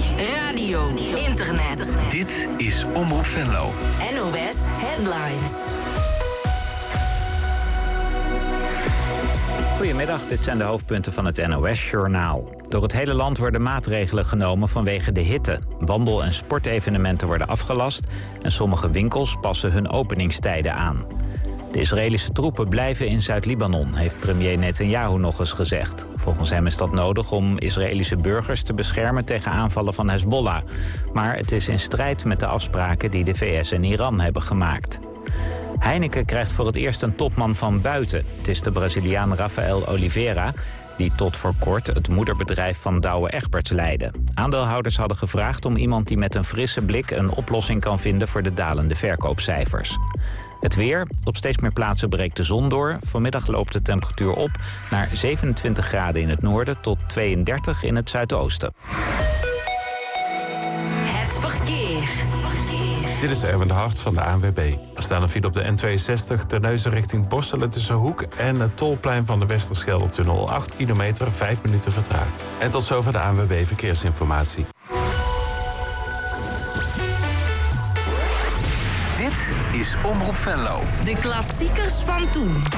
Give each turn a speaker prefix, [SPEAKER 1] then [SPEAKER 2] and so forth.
[SPEAKER 1] radio, internet.
[SPEAKER 2] Dit is Omroep Venlo.
[SPEAKER 1] NOS Headlines.
[SPEAKER 3] Goedemiddag, dit zijn de hoofdpunten van het NOS-journaal. Door het hele land worden maatregelen genomen vanwege de hitte. Wandel- en sportevenementen worden afgelast en sommige winkels passen hun openingstijden aan. De Israëlische troepen blijven in Zuid-Libanon, heeft premier Netanyahu nog eens gezegd. Volgens hem is dat nodig om Israëlische burgers te beschermen tegen aanvallen van Hezbollah. Maar het is in strijd met de afspraken die de VS en Iran hebben gemaakt. Heineken krijgt voor het eerst een topman van buiten. Het is de Braziliaan Rafael Oliveira, die tot voor kort het moederbedrijf van Douwe Egberts leidde. Aandeelhouders hadden gevraagd om iemand die met een frisse blik een oplossing kan vinden voor de dalende verkoopcijfers. Het weer. Op steeds meer plaatsen breekt de zon door. Vanmiddag loopt de temperatuur op naar 27 graden in het noorden tot 32 in het zuidoosten.
[SPEAKER 1] Het verkeer.
[SPEAKER 4] Dit is Erwin de Hart van de ANWB. Er staan een file op de N62 Terneuzen richting Borselen tussen Hoek en het tolplein van de Westerschelde-tunnel. 8 kilometer, 5 minuten vertraging. En tot zover de ANWB Verkeersinformatie.
[SPEAKER 2] Dit is Omroep Venlo.
[SPEAKER 1] De klassiekers van toen.